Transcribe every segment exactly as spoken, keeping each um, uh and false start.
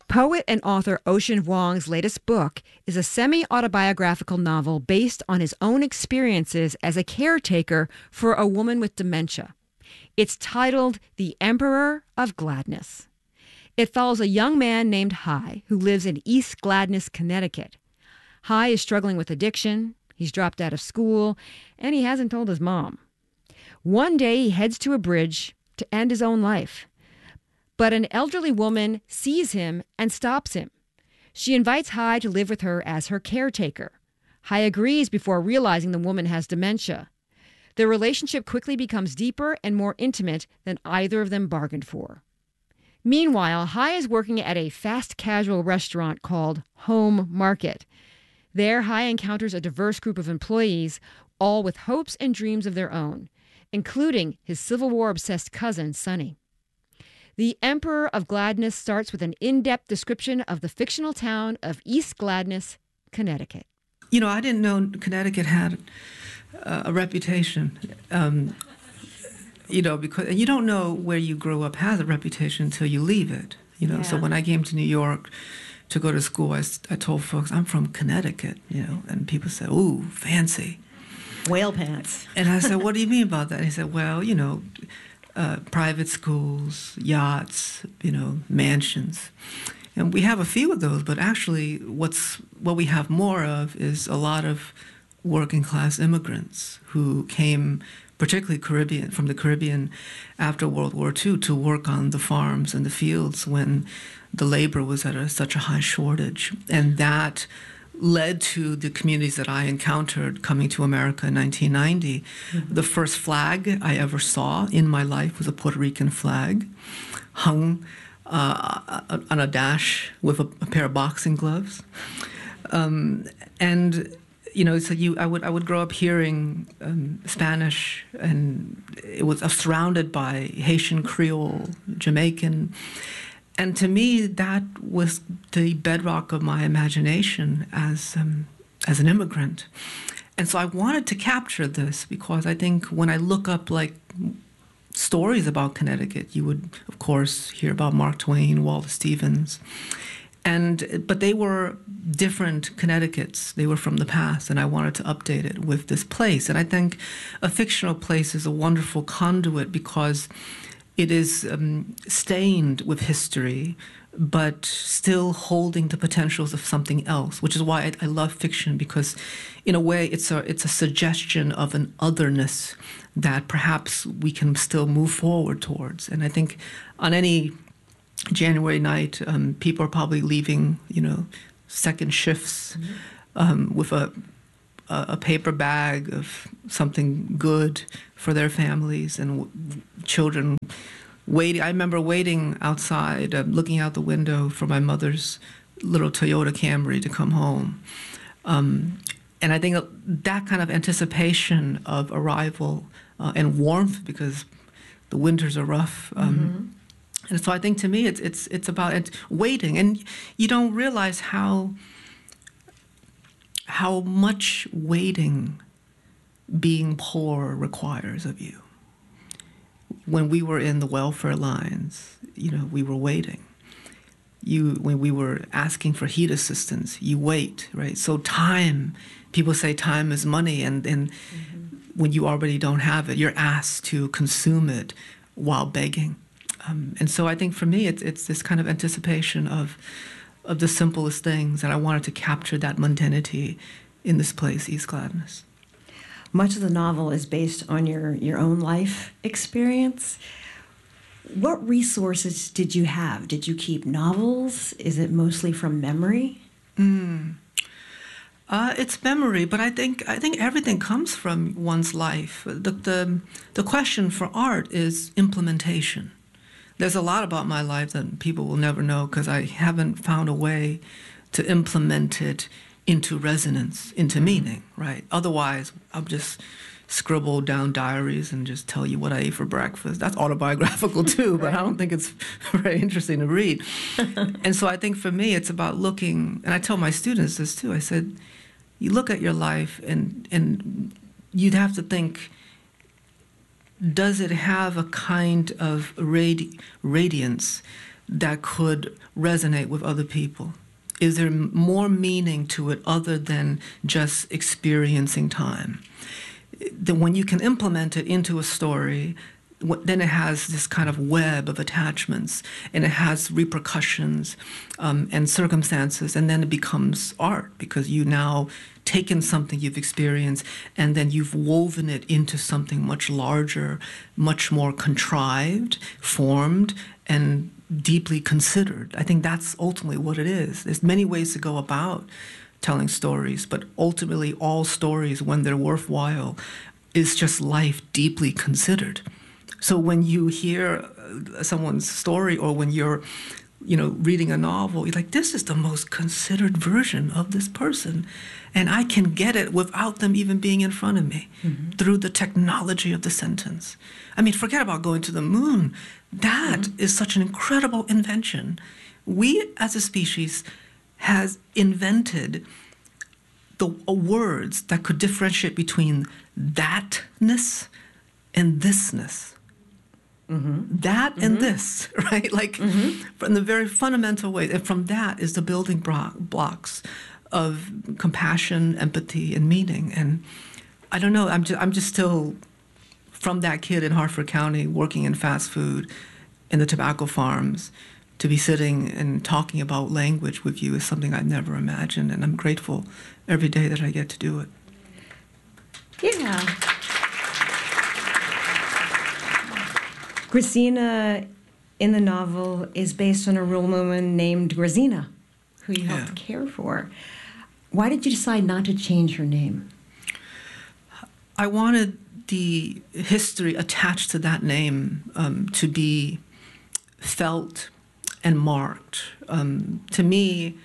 Poet and author Ocean Vuong's latest book is a semi-autobiographical novel based on his own experiences as a caretaker for a woman with dementia. It's titled The Emperor of Gladness. It follows a young man named Hai who lives in East Gladness, Connecticut. Hai is struggling with addiction, he's dropped out of school, and he hasn't told his mom. One day he heads to a bridge to end his own life. But an elderly woman sees him and stops him. She invites Hai to live with her as her caretaker. Hai agrees before realizing the woman has dementia. Their relationship quickly becomes deeper and more intimate than either of them bargained for. Meanwhile, Hai is working at a fast casual restaurant called Home Market. There, Hai encounters a diverse group of employees, all with hopes and dreams of their own, including his Civil War-obsessed cousin, Sonny. The Emperor of Gladness starts with an in-depth description of the fictional town of East Gladness, Connecticut. You know, I didn't know Connecticut had uh, a reputation. Um, you know, because and you don't know where you grew up has a reputation until you leave it. You know, yeah. So when I came to New York to go to school, I, I told folks I'm from Connecticut. You know, and people said, "Ooh, fancy." Whale pants. And I said, "What do you mean about that?" And he said, "Well, you know." Uh, private schools, yachts, you know, mansions. And we have a few of those, but actually what's what we have more of is a lot of working class immigrants who came, particularly Caribbean, from the Caribbean after World War Two to work on the farms and the fields when the labor was at a, such a high shortage. And that led to the communities that I encountered coming to America in nineteen ninety. Mm-hmm. The first flag I ever saw in my life was a Puerto Rican flag hung uh, on a dash with a, a pair of boxing gloves. Um, and, you know, so you, I would I would grow up hearing um, Spanish, and it was uh, surrounded by Haitian Creole, Jamaican. And to me, that was the bedrock of my imagination as um, as an immigrant. And so I wanted to capture this because I think when I look up like stories about Connecticut, you would, of course, hear about Mark Twain, Wallace Stevens. And but they were different Connecticut's. They were from the past, and I wanted to update it with this place. And I think a fictional place is a wonderful conduit because it is um, stained with history, but still holding the potentials of something else, which is why I, I love fiction, because in a way it's a, it's a suggestion of an otherness that perhaps we can still move forward towards. And I think on any January night, um, people are probably leaving, you know, second shifts mm-hmm. um, with a a paper bag of something good for their families and w- children waiting. I remember waiting outside, uh, looking out the window for my mother's little Toyota Camry to come home. Um, and I think that kind of anticipation of arrival uh, and warmth, because the winters are rough. Um, mm-hmm. And so I think to me it's it's it's about waiting. And you don't realize how how much waiting being poor requires of you. When we were in the welfare lines, you know, we were waiting. You, when we were asking for heat assistance, you wait, right? So time, people say time is money, and, and mm-hmm. when you already don't have it, you're asked to consume it while begging. Um, and so I think for me, it's it's this kind of anticipation of of the simplest things, and I wanted to capture that mundanity in this place, East Gladness. Much of the novel is based on your, your own life experience. What resources did you have? Did you keep novels? Is it mostly from memory? Mm. Uh, it's memory, but I think I think everything comes from one's life. The, the the question for art is implementation. There's a lot about my life that people will never know because I haven't found a way to implement it into resonance, into meaning, right? Otherwise, I'll just scribble down diaries and just tell you what I ate for breakfast. That's autobiographical too, but right. I don't think it's very interesting to read. And so I think for me, it's about looking, and I tell my students this too, I said, you look at your life and and you'd have to think, does it have a kind of radi- radiance that could resonate with other people? Is there more meaning to it other than just experiencing time? That when you can implement it into a story, then it has this kind of web of attachments, and it has repercussions um, and circumstances, and then it becomes art because you now taken something you've experienced and then you've woven it into something much larger, much more contrived, formed, and deeply considered. I think that's ultimately what it is. There's many ways to go about telling stories, but ultimately all stories, when they're worthwhile, is just life deeply considered. So when you hear someone's story, or when you're, you know, reading a novel, you're like, this is the most considered version of this person. And I can get it without them even being in front of me, mm-hmm. through the technology of the sentence. I mean, forget about going to the moon. That mm-hmm. is such an incredible invention. We, as a species, has invented the uh, words that could differentiate between thatness and thisness. Mm-hmm. That mm-hmm. and this, right? Like, mm-hmm. from the very fundamental way. And from that is the building bro- blocks of compassion, empathy, and meaning. And I don't know, I'm just, I'm just still, from that kid in Harford County working in fast food in the tobacco farms, to be sitting and talking about language with you is something I'd never imagined. And I'm grateful every day that I get to do it. Yeah. Grazina in the novel is based on a real woman named Grazina, who you helped yeah. care for. Why did you decide not to change her name? I wanted the history attached to that name um, to be felt and marked. Um, to me,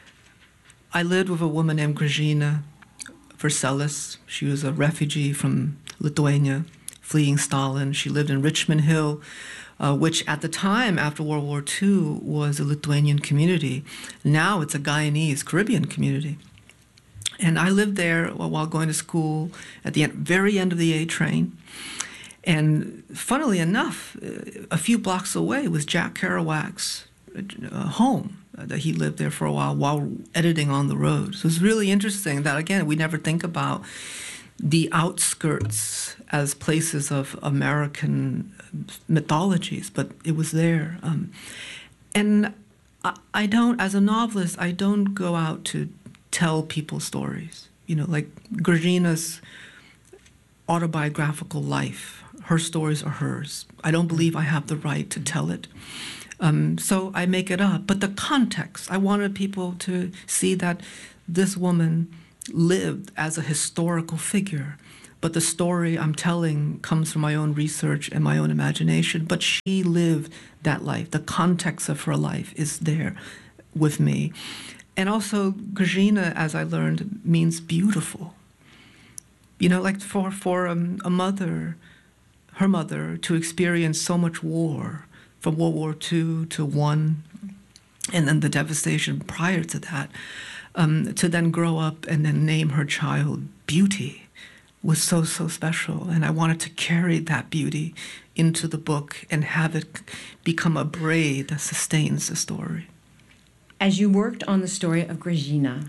I lived with a woman named Grażyna Verselis. She was a refugee from Lithuania, fleeing Stalin. She lived in Richmond Hill, uh, which at the time, after World War Two, was a Lithuanian community. Now it's a Guyanese Caribbean community. And I lived there while going to school at the end, very end of the A train. And funnily enough, a few blocks away was Jack Kerouac's uh, home. That he lived there for a while while editing On the Road. So it's really interesting that, again, we never think about the outskirts as places of American mythologies, but it was there. Um, and I, I don't, as a novelist, I don't go out to tell people stories. You know, like Grażyna's autobiographical life, her stories are hers. I don't believe I have the right to tell it. Um, so I make it up. But the context, I wanted people to see that this woman lived as a historical figure, but the story I'm telling comes from my own research and my own imagination, but she lived that life. The context of her life is there with me. And also, Grażyna, as I learned, means beautiful. You know, like for, for um, a mother, her mother, to experience so much war, from World War Two to One, and then the devastation prior to that, um, to then grow up and then name her child Beauty was so, so special. And I wanted to carry that beauty into the book and have it become a braid that sustains the story. As you worked on the story of Grażyna,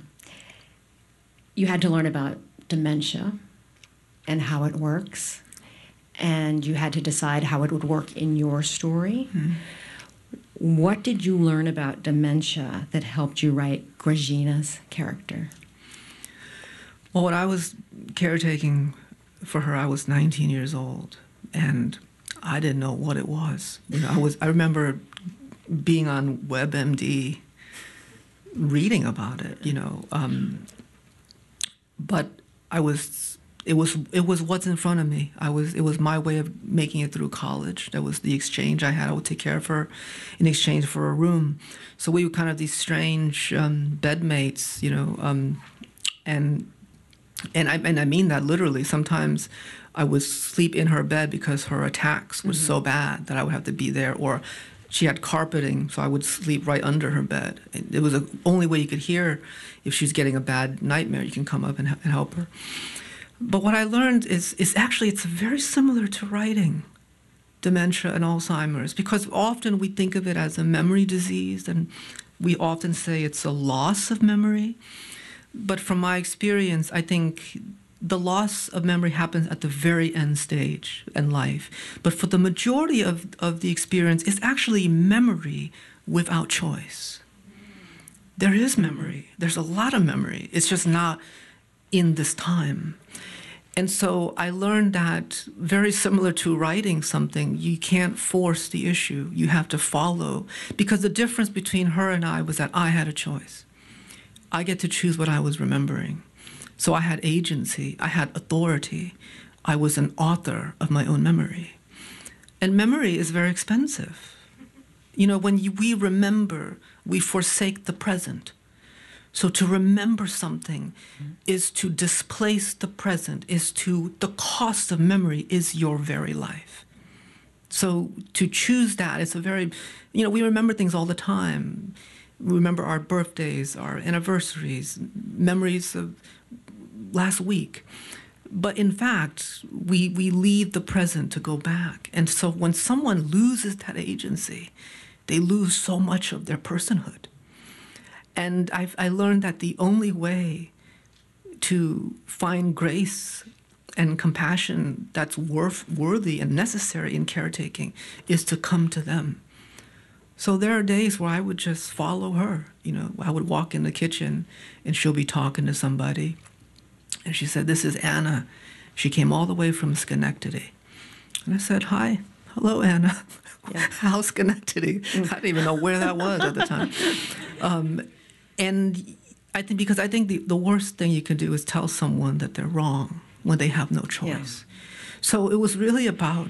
you had to learn about dementia and how it works, and you had to decide how it would work in your story. Mm-hmm. What did you learn about dementia that helped you write Grażyna's character? Well, when I was caretaking for her, I was nineteen years old, and I didn't know what it was. You know, I was. I remember being on WebMD, reading about it. You know, um, but I was. It was it was what's in front of me. I was it was my way of making it through college. That was the exchange I had. I would take care of her in exchange for a room. So we were kind of these strange um, bedmates, you know, um, and and I and I mean that literally. Sometimes I would sleep in her bed because her attacks were mm-hmm. so bad that I would have to be there. Or she had carpeting, so I would sleep right under her bed. It was the only way you could hear if she was getting a bad nightmare. You can come up and, and help her. But what I learned is, is actually it's very similar to writing. dementia and Alzheimer's, because often we think of it as a memory disease, and we often say it's a loss of memory. But from my experience, I think the loss of memory happens at the very end stage in life. But for the majority of, of the experience, it's actually memory without choice. There is memory. There's a lot of memory. It's just not in this time. And so I learned that, very similar to writing something, you can't force the issue. You have to follow. Because the difference between her and I was that I had a choice. I get to choose what I was remembering. So I had agency. I had authority. I was an author of my own memory. And memory is very expensive. You know, when you, we remember, we forsake the present. So to remember something is to displace the present, is to, the cost of memory is your very life. So to choose that, it's a very, you know, we remember things all the time. We remember our birthdays, our anniversaries, memories of last week. But in fact, we, we leave the present to go back. And so when someone loses that agency, they lose so much of their personhood. And I've, I learned that the only way to find grace and compassion that's worth, worthy and necessary in caretaking is to come to them. So there are days where I would just follow her. You know, I would walk in the kitchen and she'll be talking to somebody. And she said, "This is Anna. She came all the way from Schenectady." And I said, "Hi, hello, Anna." Yeah. How's Schenectady? I didn't even know where that was at the time. Um, and I think, because I think the, the worst thing you can do is tell someone that they're wrong when they have no choice. Yeah. So it was really about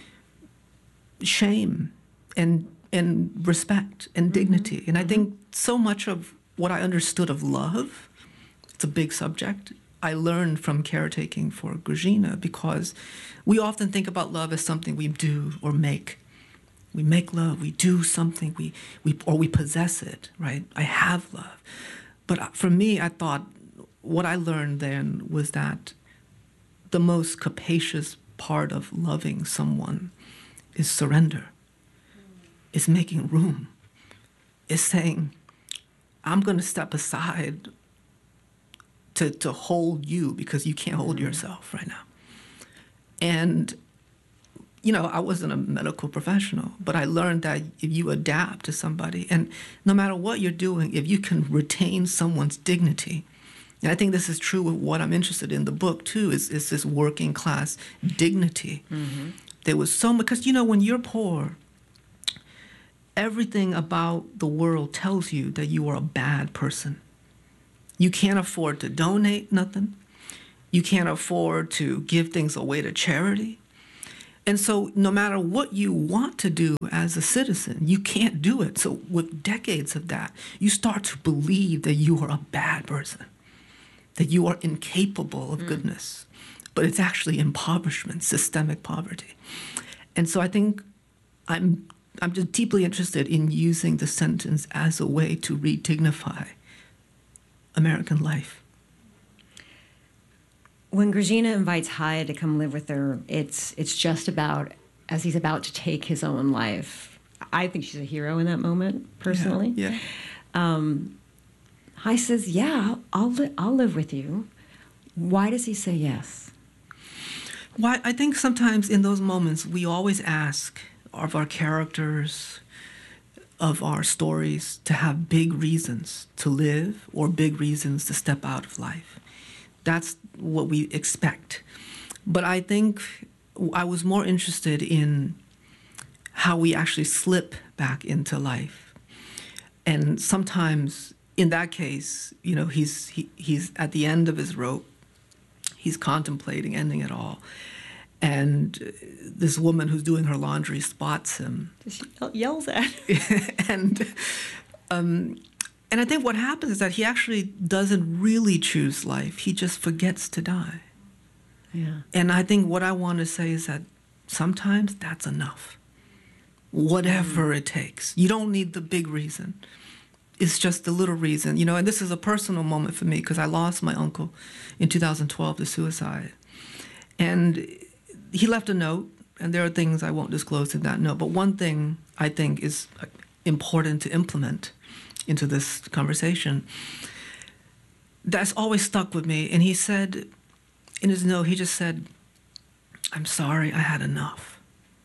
shame and and respect and dignity. Mm-hmm. And I think so much of what I understood of love, it's a big subject, I learned from caretaking for Gružina, because we often think about love as something we do or make. We make love, we do something, we, we or we possess it, right? I have love. But for me, I thought what I learned then was that the most capacious part of loving someone is surrender, is making room, is saying, I'm going to step aside to, to hold you because you can't hold yourself right now. And you know, I wasn't a medical professional, but I learned that if you adapt to somebody, and no matter what you're doing, if you can retain someone's dignity, and I think this is true with what I'm interested in the book too, is, is this working class dignity. Mm-hmm. There was so much, because you know, when you're poor, everything about the world tells you that you are a bad person. You can't afford to donate nothing. You can't afford to give things away to charity. And so no matter what you want to do as a citizen, you can't do it. So with decades of that, you start to believe that you are a bad person, that you are incapable of mm. goodness. But it's actually impoverishment, systemic poverty. And so I think I'm I'm just deeply interested in using the sentence as a way to re-dignify American life. When Gružina invites Haya to come live with her, it's it's just about, as he's about to take his own life. I think she's a hero in that moment, personally. Yeah. yeah. Um, Haya says, "Yeah, I'll li- I'll live with you." Why does he say yes? Well, I think sometimes in those moments we always ask of our characters, of our stories, to have big reasons to live or big reasons to step out of life. That's what we expect. But I think I was more interested in how we actually slip back into life. And sometimes in that case, you know, he's he, he's at the end of his rope. He's contemplating ending it all. And this woman who's doing her laundry spots him. She yells at him. and um And I think what happens is that he actually doesn't really choose life. He just forgets to die. Yeah. And I think what I want to say is that sometimes that's enough. Whatever mm. it takes. You don't need the big reason. It's just the little reason. You know, and this is a personal moment for me because I lost my uncle in two thousand twelve to suicide. And he left a note and there are things I won't disclose in that note, but one thing I think is important to implement into this conversation that's always stuck with me. And he said, in his note, he just said, "I'm sorry, I had enough."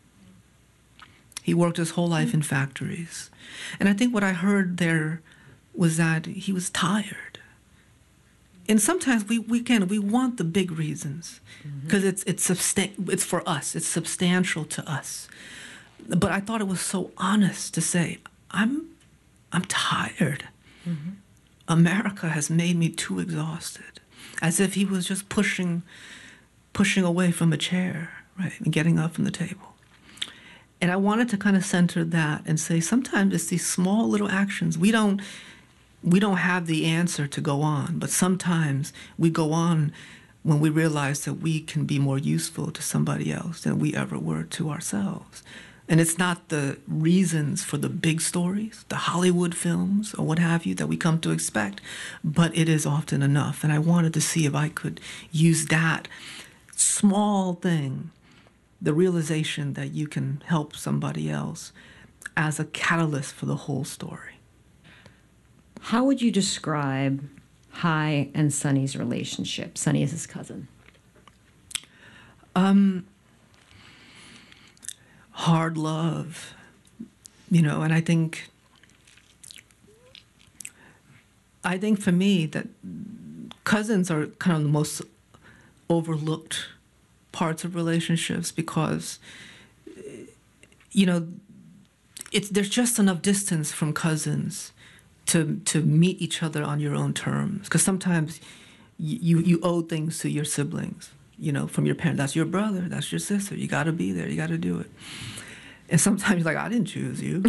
He worked his whole life in factories. And I think what I heard there was that he was tired. And sometimes we, we can, we want the big reasons because mm-hmm. it's, it's, substan- it's for us, it's substantial to us. But I thought it was so honest to say, I'm, I'm tired. Mm-hmm. America has made me too exhausted. As if he was just pushing, pushing away from a chair, right, and getting up from the table. And I wanted to kind of center that and say sometimes it's these small little actions. We don't, we don't have the answer to go on, but sometimes we go on when we realize that we can be more useful to somebody else than we ever were to ourselves. And it's not the reasons for the big stories, the Hollywood films or what have you that we come to expect, but it is often enough. And I wanted to see if I could use that small thing, the realization that you can help somebody else, as a catalyst for the whole story. How would you describe Hy and Sonny's relationship? Sonny is his cousin. Um, hard love, you know, and I think, I think for me that cousins are kind of the most overlooked parts of relationships because, you know, it's there's just enough distance from cousins to to meet each other on your own terms. Because sometimes you you owe things to your siblings, you know, from your parents. That's your brother, that's your sister. You got to be there. You got to do it. And sometimes you're like, I didn't choose you.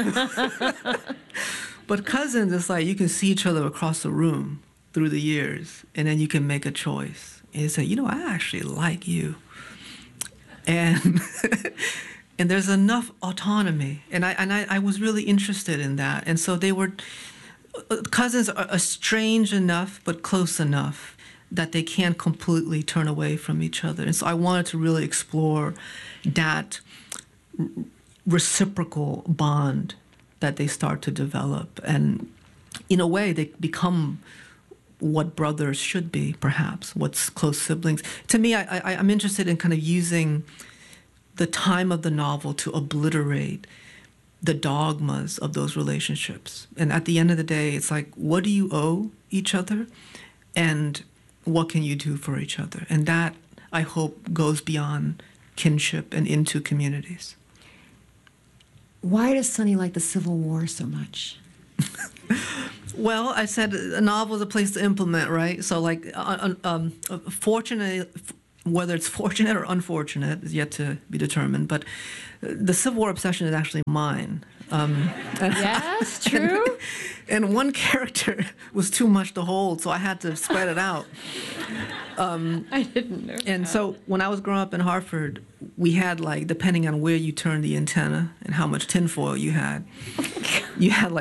But cousins, it's like you can see each other across the room through the years, and then you can make a choice. And say, you know, I actually like you. And and there's enough autonomy. And I and I, I was really interested in that. And so they were, cousins are estranged enough, but close enough that they can't completely turn away from each other. And so I wanted to really explore that reciprocal bond that they start to develop. And in a way, they become what brothers should be, perhaps, what's close siblings. To me, I, I, I'm interested in kind of using the time of the novel to obliterate the dogmas of those relationships. And at the end of the day, it's like, what do you owe each other? And what can you do for each other? And that, I hope, goes beyond kinship and into communities. Why does Sonny like the Civil War so much? Well, I said a novel is a place to implement, right? So, like, uh, um, fortunate, whether it's fortunate or unfortunate is yet to be determined, but the Civil War obsession is actually mine. Um, yes, true. And, and one character was too much to hold, so I had to spread it out. Um, I didn't know And that. so when I was growing up in Hartford, we had, like, depending on where you turned the antenna and how much tinfoil you had, you had, like,